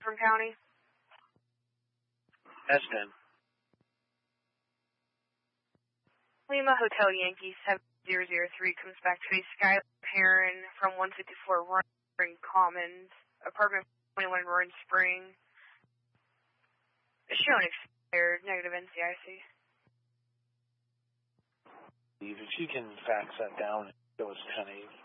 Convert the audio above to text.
from county. That's Ben. Lima Hotel Yankee 7003 comes back to a Skylar Heron from 154 Roaring Commons, apartment 21 Roaring Spring. It's shown expired, negative NCIC. If you can fax that down, it was 10-8.